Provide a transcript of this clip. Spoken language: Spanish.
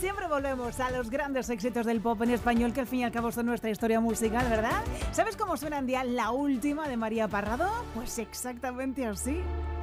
Siempre volvemos a los grandes éxitos del pop en español, que al fin y al cabo son nuestra historia musical, ¿verdad? ¿Sabes cómo suena en día La Última de María Parrado? Pues exactamente así.